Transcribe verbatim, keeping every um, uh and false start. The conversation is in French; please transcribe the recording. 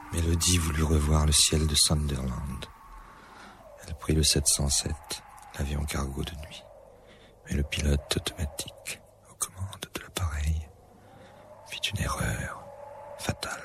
Mélodie voulut revoir le ciel de Sunderland. Elle prit le sept cent sept, l'avion cargo de nuit. Mais le pilote automatique aux commandes de l'appareil fit une erreur fatale.